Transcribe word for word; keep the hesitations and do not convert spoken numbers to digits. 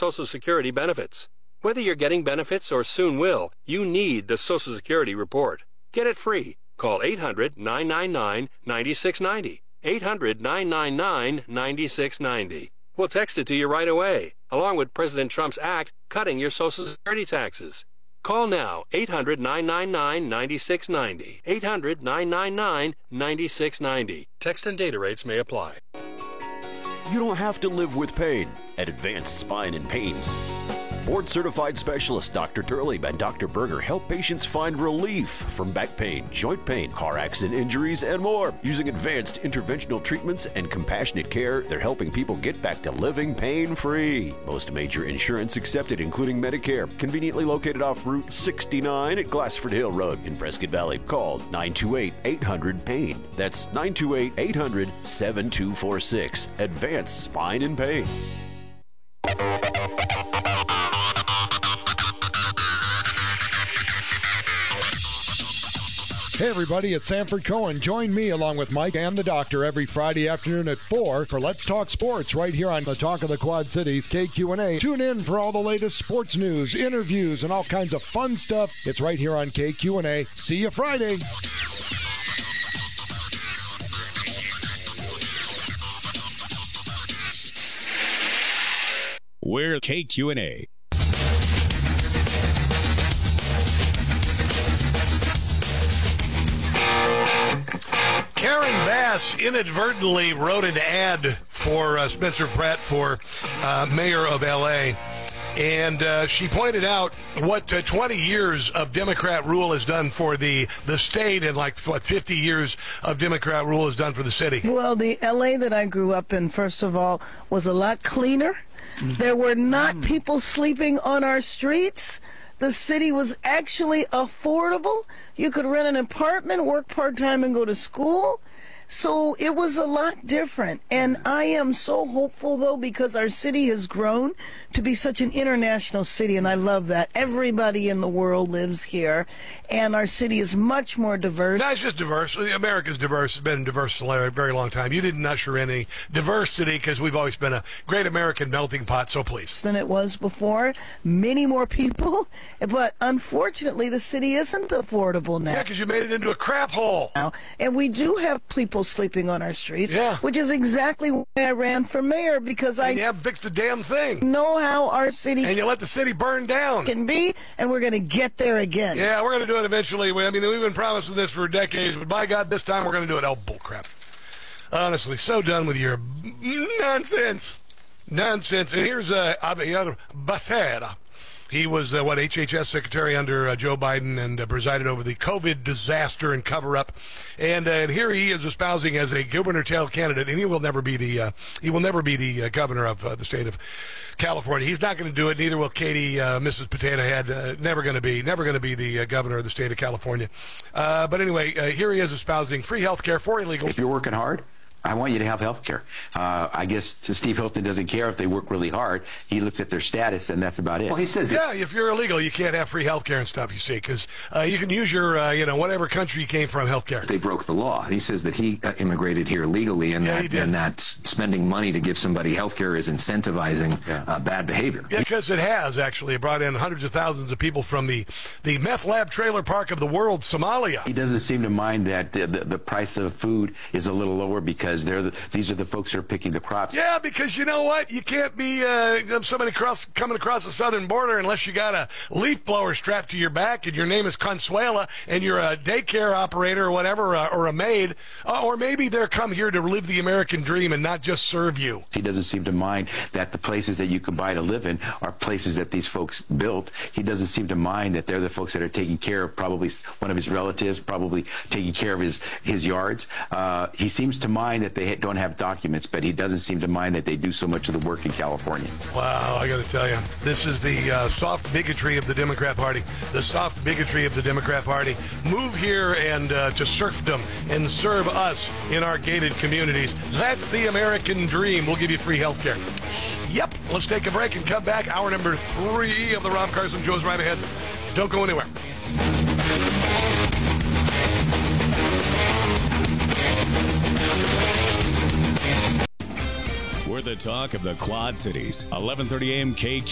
Social Security benefits. Whether you're getting benefits or soon will, you need the Social Security report. Get it free. Call eight hundred, nine nine nine, nine six nine zero. eight hundred, nine nine nine, nine six nine zero. We'll text it to you right away, along with President Trump's act cutting your Social Security taxes. Call now, eight hundred, nine nine nine, nine six nine zero. eight hundred, nine nine nine, nine six nine zero. Text and data rates may apply. You don't have to live with pain at Advanced Spine and Pain. Board-certified specialists Doctor Turley and Doctor Berger help patients find relief from back pain, joint pain, car accident injuries, and more. Using advanced interventional treatments and compassionate care, they're helping people get back to living pain-free. Most major insurance accepted, including Medicare. Conveniently located off Route sixty-nine at Glassford Hill Road in Prescott Valley. Call nine two eight, eight hundred, PAIN. That's nine two eight, eight hundred, seven two four six. Advanced Spine and Pain. Hey everybody, it's Sanford Cohen. Join me along with Mike and the doctor every Friday afternoon at four for Let's Talk Sports right here on the Talk of the Quad Cities, K Q N A. Tune in for all the latest sports news, interviews, and all kinds of fun stuff. It's right here on K Q N A. See you Friday. We're K Q N A. Karen Bass inadvertently wrote an ad for uh, Spencer Pratt for uh, mayor of L A, and uh, she pointed out what uh, twenty years of Democrat rule has done for the, the state, and like what fifty years of Democrat rule has done for the city. Well, the L A that I grew up in, first of all, was a lot cleaner. Mm-hmm. There were not mm. people sleeping on our streets. The city was actually affordable. You could rent an apartment, work part-time, and go to school. So it was a lot different. And I am so hopeful, though, because our city has grown to be such an international city, and I love that. Everybody in the world lives here, and our city is much more diverse. Not just diverse. America's diverse. It's been diverse for a very long time. You didn't usher in any diversity because we've always been a great American melting pot, so please. Than it was before. Many more people. But unfortunately, the city isn't affordable now. Yeah, because you made it into a crap hole. Now, and we do have people sleeping on our streets, yeah. which is exactly why I ran for mayor, because and I you haven't fixed a damn thing. know how our city and you let the city burn down can be, and we're going to get there again. Yeah, we're going to do it eventually. I mean, we've been promising this for decades, but by God, this time we're going to do it. Oh, bullcrap. Honestly, so done with your nonsense. Nonsense. And here's uh, Javier Becerra. He was, uh, what, H H S secretary under uh, Joe Biden and uh, presided over the COVID disaster and cover-up. And, uh, and here he is espousing as a gubernatorial candidate, and he will never be the uh, he will never be the uh, governor of uh, the state of California. He's not going to do it. Neither will Katie, uh, Missus Potato Head. Uh, never going to be, never going to be the uh, governor of the state of California. Uh, but anyway, uh, here he is espousing free health care for illegals. If you're working hard, I want you to have health care. Uh, I guess Steve Hilton doesn't care if they work really hard. He looks at their status, and that's about it. Well, he says, yeah, if you're illegal, you can't have free health care and stuff, you see, because uh, you can use your, uh, you know, whatever country you came from health care. They broke the law. He says that he uh, immigrated here legally, and, yeah, that, and that spending money to give somebody health care is incentivizing yeah. uh, bad behavior. Yeah, because it has, actually. It brought in hundreds of thousands of people from the, the meth lab trailer park of the world, Somalia. He doesn't seem to mind that the, the, the price of food is a little lower because they're the, these are the folks that are picking the crops. Yeah, because you know what? You can't be uh, somebody cross, coming across the southern border unless you got a leaf blower strapped to your back and your name is Consuela and you're a daycare operator or whatever, uh, or a maid. Uh, or maybe they're come here to live the American dream and not just serve you. He doesn't seem to mind that the places that you can buy to live in are places that these folks built. He doesn't seem to mind that they're the folks that are taking care of probably one of his relatives, probably taking care of his, his yards. Uh, he seems to mind that they don't have documents, but he doesn't seem to mind that they do so much of the work in California. Wow, I got to tell you, this is the uh, soft bigotry of the Democrat Party. The soft bigotry of the Democrat Party. Move here and uh, to serfdom and serve us in our gated communities. That's the American dream. We'll give you free health care. Yep, let's take a break and come back. Hour number three of the Rob Carson Show's right ahead. Don't go anywhere. We're the talk of the Quad Cities. eleven thirty a.m. K